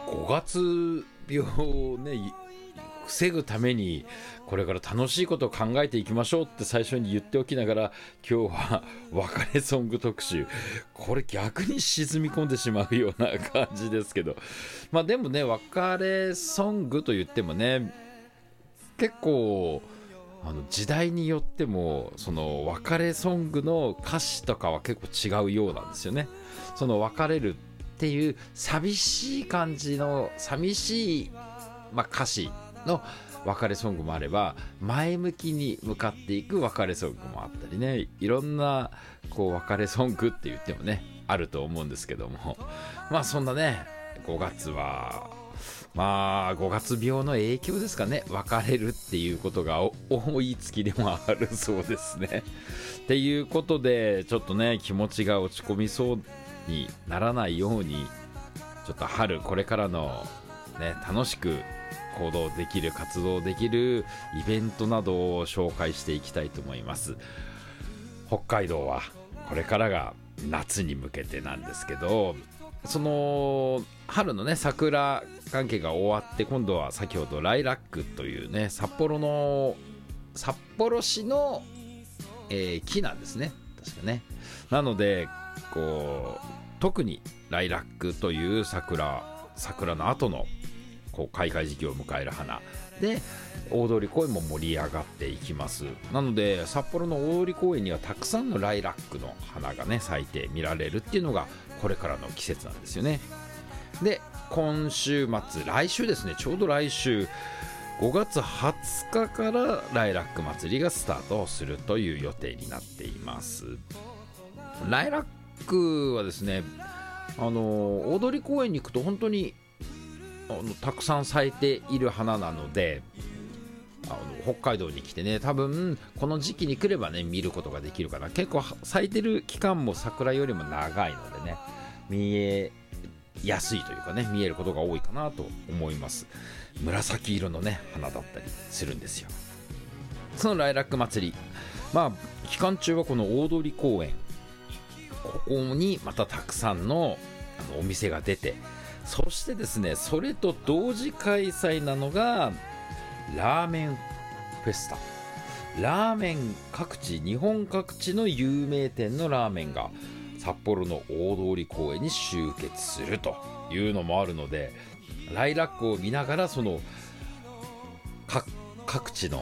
5月病をね防ぐためにこれから楽しいことを考えていきましょうって最初に言っておきながら、今日は別れソング特集、これ逆に沈み込んでしまうような感じですけど、まあでもね、別れソングと言ってもね、結構時代によってもその別れソングの歌詞とかは結構違うようなんですよね。その別れるっていう寂しい感じの寂しい、歌詞の別れソングもあれば、前向きに向かっていく別れソングもあったりね、いろんなこう別れソングって言ってもねあると思うんですけども、そんなね5月は5月病の影響ですかね。別れるっていうことが多い月でもあるそうですね。っていうことでちょっとね気持ちが落ち込みそうにならないように、ちょっと春これからのね楽しく行動できる活動できるイベントなどを紹介していきたいと思います。北海道はこれからが夏に向けてなんですけど、その春のね桜関係が終わって、今度は先ほどライラックというね札幌市の、木なんですね、確かね。なのでこう特にライラックという桜の後のこう開花時期を迎える花で、大通公園も盛り上がっていきます。なので札幌の大通公園にはたくさんのライラックの花がね咲いて見られるっていうのがこれからの季節なんですよね。で今週末、来週ですね、ちょうど来週5月20日からライラック祭りがスタートするという予定になっています。ライラックはですね、大通公園に行くと本当にたくさん咲いている花なので、北海道に来てね、多分この時期に来ればね見ることができるかな。結構咲いてる期間も桜よりも長いのでね、見えやすいというかね、見えることが多いかなと思います。紫色のね花だったりするんですよ。そのライラック祭り、期間中はこの大通公園、ここにまたたくさんのお店が出て、そしてですね、それと同時開催なのがラーメンフェスタ。ラーメン各地、日本各地の有名店のラーメンが札幌の大通公園に集結するというのもあるので、ライラックを見ながらその各地の